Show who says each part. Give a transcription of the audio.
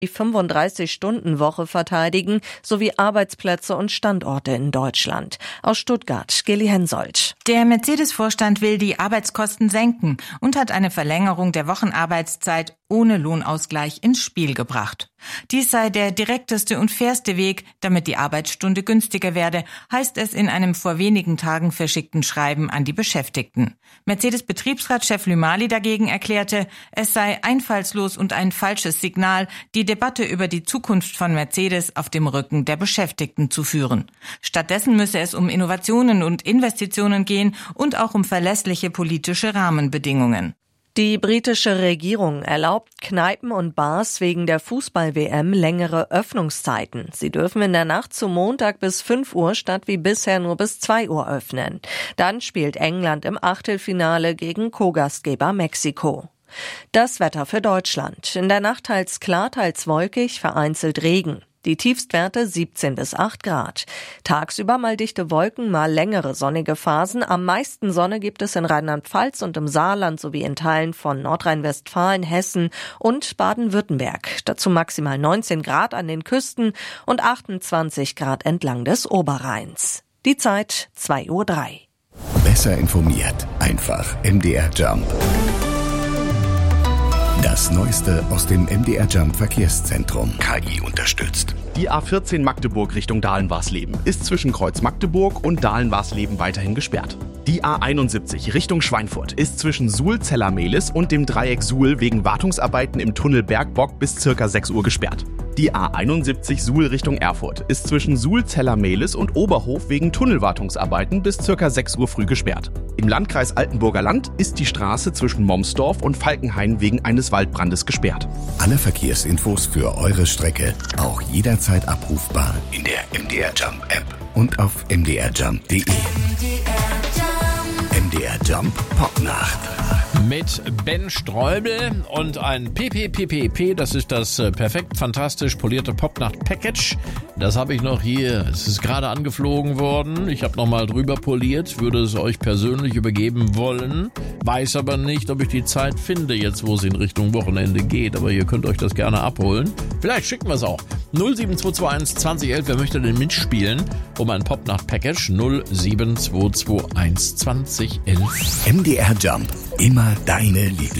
Speaker 1: die 35-Stunden-Woche verteidigen, sowie Arbeitsplätze und Standorte in Deutschland. Aus Stuttgart, Geli Hensoldt.
Speaker 2: Der Mercedes-Vorstand will die Arbeitskosten senken und hat eine Verlängerung der Wochenarbeitszeit ohne Lohnausgleich ins Spiel gebracht. Dies sei der direkteste und fairste Weg, damit die Arbeitsstunde günstiger werde, heißt es in einem vor wenigen Tagen verschickten Schreiben an die Beschäftigten. Mercedes-Betriebsratschef Lümali dagegen erklärte, es sei einfallslos und ein falsches Signal, die Debatte über die Zukunft von Mercedes auf dem Rücken der Beschäftigten zu führen. Stattdessen müsse es um Innovationen und Investitionen gehen und auch um verlässliche politische Rahmenbedingungen.
Speaker 1: Die britische Regierung erlaubt Kneipen und Bars wegen der Fußball-WM längere Öffnungszeiten. Sie dürfen in der Nacht zum Montag bis 5 Uhr statt wie bisher nur bis 2 Uhr öffnen. Dann spielt England im Achtelfinale gegen Co-Gastgeber Mexiko. Das Wetter für Deutschland. In der Nacht teils klar, teils wolkig, vereinzelt Regen. Die Tiefstwerte 17 bis 8 Grad. Tagsüber mal dichte Wolken, mal längere sonnige Phasen. Am meisten Sonne gibt es in Rheinland-Pfalz und im Saarland sowie in Teilen von Nordrhein-Westfalen, Hessen und Baden-Württemberg. Dazu maximal 19 Grad an den Küsten und 28 Grad entlang des Oberrheins. Die Zeit 2:03 Uhr.
Speaker 3: Besser informiert. Einfach MDR Jump. Das Neueste aus dem MDR Jump Verkehrszentrum. KI unterstützt.
Speaker 4: Die A14 Magdeburg Richtung Dahlen-Warsleben ist zwischen Kreuz Magdeburg und Dahlen-Warsleben weiterhin gesperrt. Die A71 Richtung Schweinfurt ist zwischen Suhl-Zellermehlis und dem Dreieck Suhl wegen Wartungsarbeiten im Tunnel Bergbock bis ca. 6 Uhr gesperrt. Die A71 Suhl Richtung Erfurt ist zwischen Suhl-Zellermehlis und Oberhof wegen Tunnelwartungsarbeiten bis ca. 6 Uhr früh gesperrt. Im Landkreis Altenburger Land ist die Straße zwischen Momsdorf und Falkenhain wegen eines Waldbrandes gesperrt.
Speaker 3: Alle Verkehrsinfos für eure Strecke auch jederzeit abrufbar in der MDR Jump App und auf mdrjump.de. MDR Jump Popnacht.
Speaker 5: Mit Ben Streubel und ein PPPPP, das ist das perfekt fantastisch polierte Popnacht-Package. Das habe ich noch hier, es ist gerade angeflogen worden. Ich habe nochmal drüber poliert, würde es euch persönlich übergeben wollen. Weiß aber nicht, ob ich die Zeit finde, jetzt wo es in Richtung Wochenende geht. Aber ihr könnt euch das gerne abholen. Vielleicht schicken wir es auch. 07221 2011, wer möchte denn mitspielen? Um ein Popnacht-Package 07221 2011.
Speaker 3: MDR Jump, immer deine Lieblings.